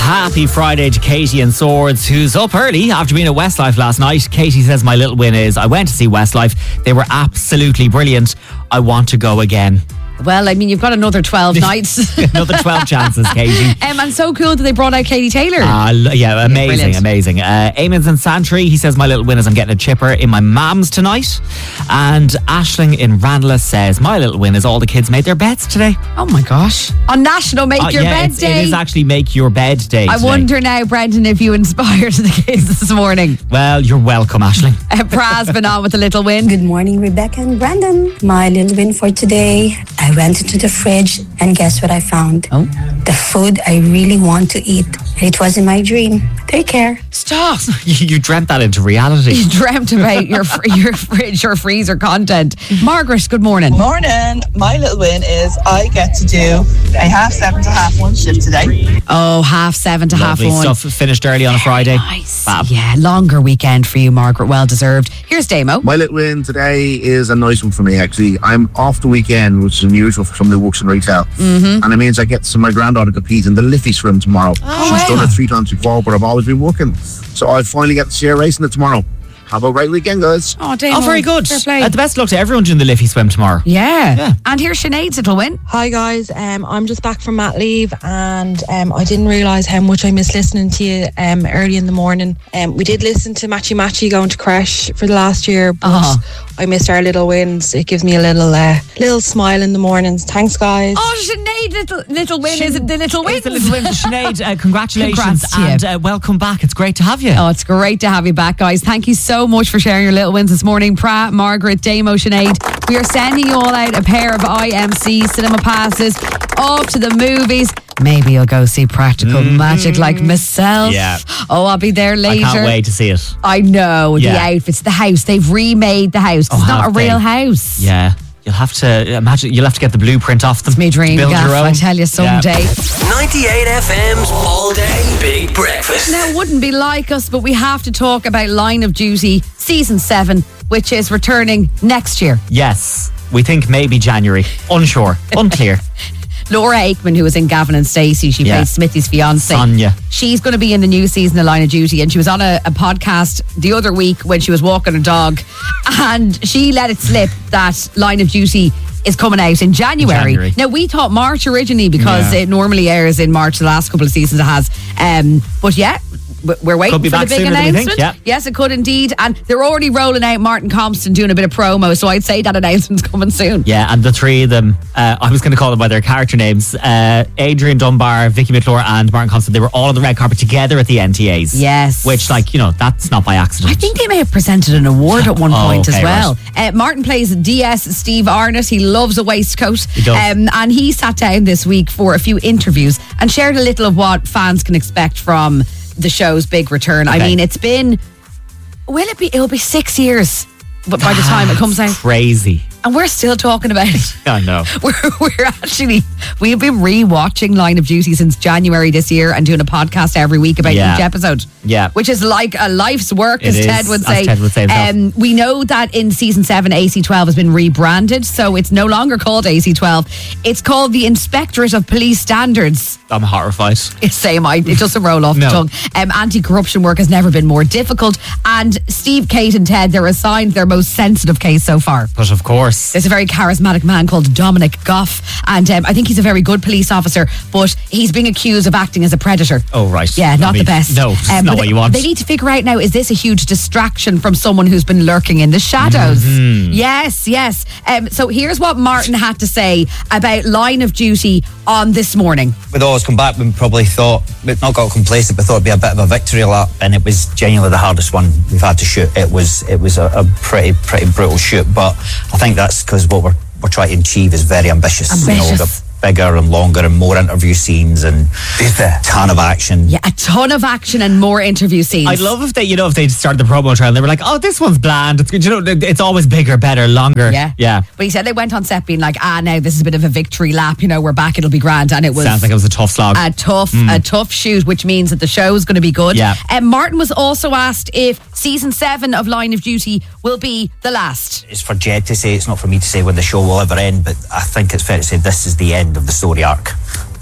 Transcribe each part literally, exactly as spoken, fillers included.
Happy Friday to Katie and Swords, who's up early after being at Westlife last night. Katie says, my little win is, I went to see Westlife. They were absolutely brilliant. I want to go again. Well, I mean, you've got another twelve nights. Another twelve chances, Katie. Um, and so cool that they brought out Katie Taylor. Uh, yeah, amazing, yeah, amazing. Uh, Eamon's in Santry, he says, my little win is I'm getting a chipper in my mum's tonight. And Aisling in Ranelagh says, my little win is all the kids made their beds today. Oh my gosh. On National Make Uh, Your yeah, Bed it's, Day. It is actually Make Your Bed Day I today. wonder now, Brendan, if you inspired the kids this morning. Well, you're welcome, Aisling. Uh, Praz been on with a little win. Good morning, Rebecca and Brandon. My little win for today, I went into the fridge and guess what I found? Oh. The food I really want to eat. It was in my dream. Take care. Stop. you, you dreamt that into reality. You dreamt about your fr- your fridge or freezer content. Margaret, good morning. Morning. My little win is I get to do a half seven to half one shift today. Oh, half seven to Lovely half one. stuff. Finished early on a Friday. Nice. Fab. Yeah, longer weekend for you, Margaret. Well deserved. Here's Damo. My little win today is a nice one for me, actually. I'm off the weekend, which is unusual for somebody who works in retail. Mm-hmm. And it means I get to see my granddaughter compete in the Liffey swim tomorrow. Oh, She's wow. done it three times before, but I've always been working. So I finally get to see her racing it tomorrow. Have a great weekend, guys. Oh, Damo. Oh, very good. Fair play. Uh, the best of luck to everyone doing the Liffey swim tomorrow. Yeah. Yeah. And here's Sinead's little win. Hi guys, um, I'm just back from mat leave and um, I didn't realise how much I missed listening to you um, early in the morning. Um, we did listen to Matchy Matchy going to crash for the last year, but Uh-huh. I missed our little wins. It gives me a little uh, little smile in the mornings. Thanks guys. Oh, Sinead, little little win. Is it the little win? It's the little win for Sinead. Uh, congratulations Congrats to you. and uh, welcome back. It's great to have you. Oh, it's great to have you back, guys. Thank you so much for sharing your little wins this morning. Pra, Margaret, Damo, Sinead. We are sending you all out a pair of I M C cinema passes off to the movies. Maybe you'll go see Practical Magic like myself. Yeah. Oh, I'll be there I later. can't wait to see it. I know, Yeah. the outfits, the house. They've remade the house. Oh, It's not a have real they? house. Yeah. You'll have to imagine. You'll have to get the blueprint off them. It's me dream, to build gaff, your own. I tell you, someday. ninety-eight F M's All Day Big Breakfast. Now, it wouldn't be like us, but we have to talk about Line of Duty Season seven, which is returning next year. Yes. We think maybe January. Unsure. Unclear. Laura Aikman, who was in Gavin and Stacey, she Yeah. plays Smithy's fiance. Sonia. She's going to be in the new season of Line of Duty, and she was on a, a podcast the other week when she was walking her dog, and she let it slip that Line of Duty is coming out in January. January. Now, we thought March originally because Yeah. it normally airs in March. The last couple of seasons it has. Um, but yeah, w- we're waiting Could be for the back big sooner than we announcement. think, yeah. Yes, it could indeed. And they're already rolling out Martin Compston doing a bit of promo, so I'd say that announcement's coming soon. Yeah, and the three of them, uh, I was going to call them by their character names. Uh, Adrian Dunbar, Vicky McClure and Martin Compston, they were all on the red carpet together at the N T As. Yes. Which, like, you know, that's not by accident. I think they may have presented an award at one Oh, point okay, as well. Uh, Martin plays D S Steve Arnott. He loves a waistcoat. He does. Um, and he sat down this week for a few interviews and shared a little of what fans can expect from the show's big return. I Okay. mean, it's been, will it be, it'll be six years but by the time it comes out. Crazy. And we're still talking about it. I know. We're, we're actually, we've been re-watching Line of Duty since January this year and doing a podcast every week about Yeah. each episode. Yeah. Which is like a life's work, It as is, Ted would as say. Ted would say himself. um, we know that in season seven, A C twelve has been rebranded, so it's no longer called A C twelve. It's called the Inspectorate of Police Standards. I'm horrified. It's same, I, it doesn't roll off No. the tongue. Um, anti-corruption work has never been more difficult. And Steve, Kate and Ted, they're assigned their most sensitive case so far. But of course. There's a very charismatic man called Dominic Goff, and um, I think he's a very good police officer, but he's being accused of acting as a predator. Oh, right. Yeah, I not mean, the best. No, it's Um, not but what they, you want. They need to figure out now, is this a huge distraction from someone who's been lurking in the shadows? Mm-hmm. Yes, yes. Um, so here's what Martin had to say about Line of Duty on This Morning. We'd always come back, we probably thought, we'd not got complacent, but thought it'd be a bit of a victory lap, and it was genuinely the hardest one we've had to shoot. It was it was a, a pretty pretty brutal shoot, but I think that's because what we're we're trying to achieve is very ambitious. Ambitious. You know, the bigger and longer and more interview scenes and a ton of action. Yeah, a ton of action and more interview scenes. I'd love if they, you know, if they started the promo trail and they were like, oh, this one's bland. It's good. You know, it's always bigger, better, longer. Yeah. Yeah. But he said they went on set being like, ah, now this is a bit of a victory lap. You know, we're back, it'll be grand. And it was... Sounds like it was a tough slog. A tough, a tough shoot, which means that the show is going to be good. Yeah. And Martin was also asked if season seven of Line of Duty will be the last. It's for Jed to say, it's not for me to say when the show will ever end, but I think it's fair to say this is the end of the story arc.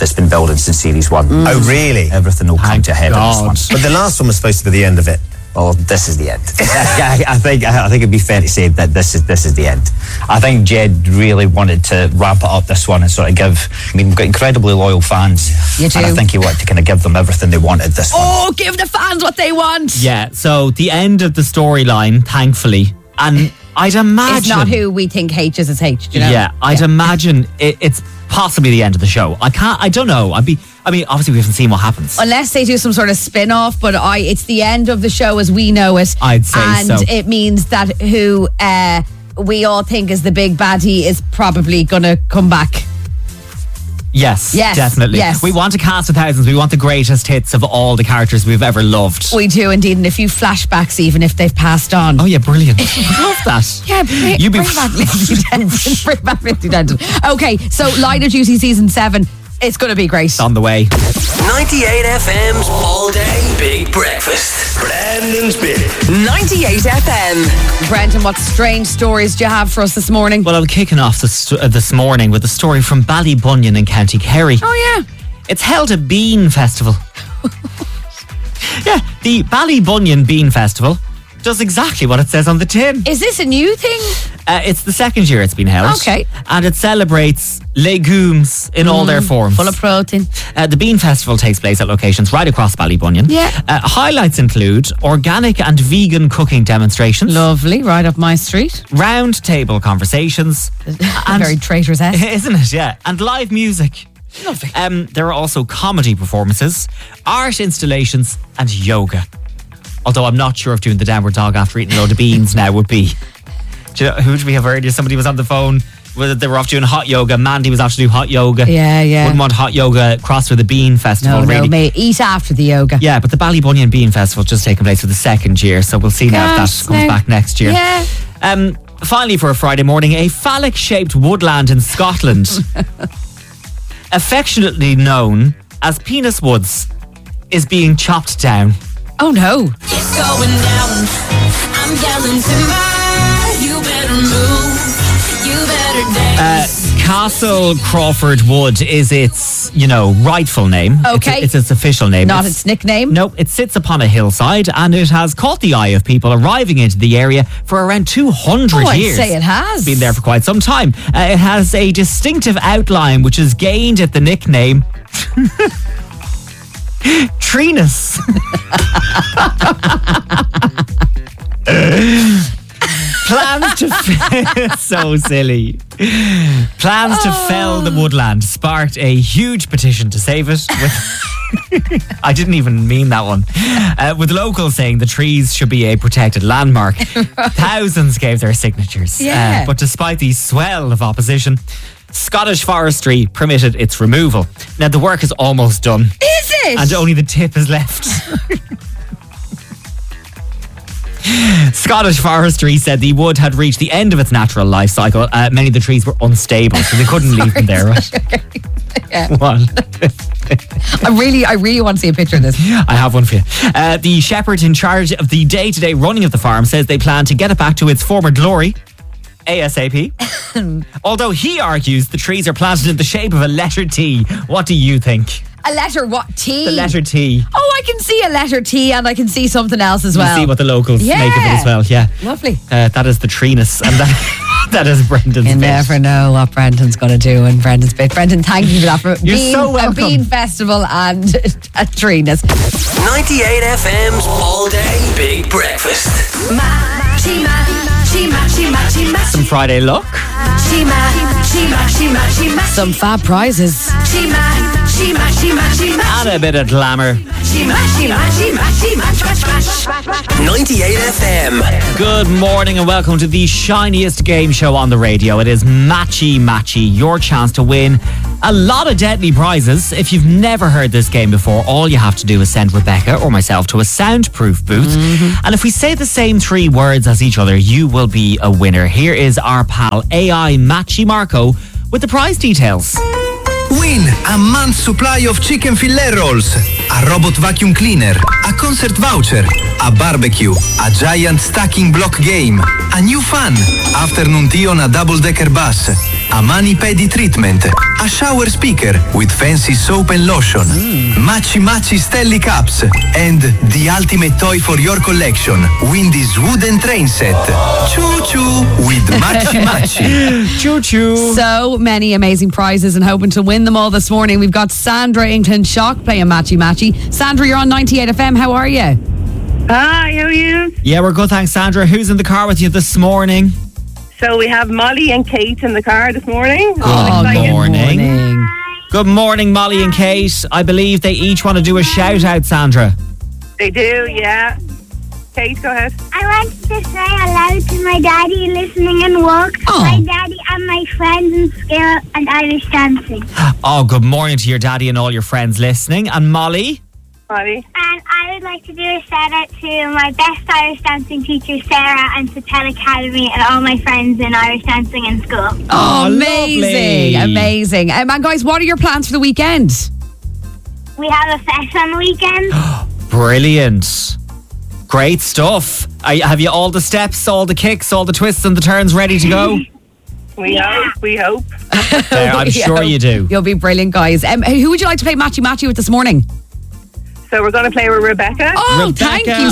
that's been building since series one. Mm. Oh, really? Everything will come to a head in this one. But the last one was supposed to be the end of it. Well, this is the end. I, I think I think it'd be fair to say that this is this is the end. I think Jed really wanted to ramp it up this one and sort of give. I mean, we've got incredibly loyal fans, You do. and I think he wanted to kind of give them everything they wanted this one. Oh, give the fans what they want. Yeah, so the end of the storyline, thankfully, and I'd imagine It's not who we think H is, it's H, do you know? Yeah, I'd imagine it, it's possibly the end of the show. I can't. I don't know. I'd be. I mean, obviously we haven't seen what happens. Unless they do some sort of spin-off, but I, it's the end of the show as we know it. I'd say and so. And it means that who uh, we all think is the big baddie is probably going to come back. Yes, Yes, definitely. yes. We want a cast of thousands. We want the greatest hits of all the characters we've ever loved. We do indeed, and a few flashbacks even if they've passed on. Oh yeah, brilliant. Love that. Yeah, bring, You'd be bring back Lindsay Denton. Bring back Lindsay Denton. Okay, so Line of Duty season seven, it's going to be great. on the way. ninety-eight F M's All Day Big Breakfast. Brandon's Big. ninety-eight F M. Brendan, what strange stories do you have for us this morning? Well, I'm kicking off this, uh, this morning with a story from Ballybunion in County Kerry. Oh yeah. It's held a bean festival. Yeah, the Ballybunion Bean Festival does exactly what it says on the tin. Is this a new thing? Uh, it's the second year it's been held. Okay. And it celebrates legumes in all their forms. Full of protein. Uh, the Bean Festival takes place at locations right across Ballybunion. Yeah. Uh, highlights include organic and vegan cooking demonstrations, Lovely, right up my street. round table conversations, and Very traitorous-esque. isn't it? Yeah, and live music. Lovely. Um, there are also comedy performances, art installations, and yoga. Although I'm not sure if doing the downward dog after eating a load of beans now would be. Do you know, who did we have earlier? Somebody was on the phone. Well, they were off doing hot yoga. Mandy was off to do hot yoga. Yeah, yeah. Wouldn't want hot yoga crossed with the Bean Festival, No, really. no, mate. Eat after the yoga. Yeah, but the Ballybunion Bean Festival just taking place for the second year, so we'll see now if Gosh, that comes no. back next year. Yeah. Um, finally, for a Friday morning, a phallic-shaped woodland in Scotland, affectionately known as Penis Woods, is being chopped down. Oh no. It's going down. I'm yelling timber. You better move. You better dance. Uh, Castle Crawford Wood is its, you know, rightful name. Okay. It's, it's its official name. Not It's- its nickname. No, it sits upon a hillside and it has caught the eye of people arriving into the area for around two hundred Oh, I'd years. say it has. Been there for quite some time. Uh, it has a distinctive outline which has gained it the nickname Trinus. Plans to f- so silly. Plans to fell the woodland sparked a huge petition to save it. With I didn't even mean that one. Uh, with locals saying the trees should be a protected landmark. Thousands gave their signatures. Yeah. Uh, but despite the swell of opposition, Scottish Forestry permitted its removal. Now the work is almost done. Is it? And only the tip is left. Scottish Forestry said the wood had reached the end of its natural life cycle. Uh, many of the trees were unstable, so they couldn't leave them there. Right? Yeah. What? I really, I really want to see a picture of this. I have one for you. Uh, the shepherd in charge of the day-to-day running of the farm says they plan to get it back to its former glory ASAP. Although he argues the trees are planted in the shape of a letter T. What do you think? A letter what? T? The letter T. Oh, I can see a letter T and I can see something else as You well. see what the locals Yeah. make of it as well. Yeah. Lovely. Uh, that is the Trinus, and that, that is Brendan's You bit. never know what Brendan's going to do in Brendan's bit. Brendan, thank you for that. For You're being so welcome. A bean festival and a Trinus. ninety-eight F M's All Day Big Breakfast. Matchy, matchy, matchy, matchy, matchy. Some Friday luck. Matchy, matchy, matchy, matchy, matchy. Some fab prizes. Matchy, matchy, matchy, matchy, matchy. And a bit of glamour. Matchy, matchy, matchy, matchy, match, match, match, match. ninety-eight F M. Good morning and welcome to the shiniest game show on the radio. It is Matchy Matchy, your chance to win a lot of deadly prizes. If you've never heard this game before, all you have to do is send Rebecca or myself to a soundproof booth. Mm-hmm. And if we say the same three words as each other, you will be a winner. Here is our pal A I Matchy Marco with the prize details. Win a month's supply of chicken fillet rolls, a robot vacuum cleaner, a concert voucher, a barbecue, a giant stacking block game, a new fan, afternoon tea on a double-decker bus, a mani-pedi treatment, a shower speaker with fancy soap and lotion, Machi Machi Stelly Cups, and the ultimate toy for your collection, Windy's wooden train set. Choo choo with Machi Machi. Choo choo. So many amazing prizes and hoping to win them all this morning. We've got Sandra in Shock playing Matchy Matchy. Sandra, you're on ninety-eight F M. How are you? Hi, how are you? Yeah, we're good, thanks, Sandra. Who's in the car with you this morning? So we have Molly and Kate in the car this morning. Oh, good morning. morning. Good morning, Molly and Kate. I believe they each want to do a shout out, Sandra. They do, yeah. Kate, go ahead. I wanted to say hello to my daddy listening in work, oh. my daddy and my friends in school and Irish dancing. Oh, good morning to your daddy and all your friends listening. And Molly? Molly. And I would like to do a shout out to my best Irish dancing teacher, Sarah, and Sapel Academy and all my friends in Irish dancing in school. Oh, oh amazing, lovely. amazing. Um, and guys, what are your plans for the weekend? We have a fest on the weekend. Brilliant. Great stuff. Are you, have you all the steps, all the kicks, all the twists and the turns ready to go? We yeah. hope, we hope. There, I'm sure hope. you do. You'll be brilliant, guys. Um, who would you like to play Matchy Matchy with this morning? So we're going to play with Rebecca. Oh, Rebecca. thank you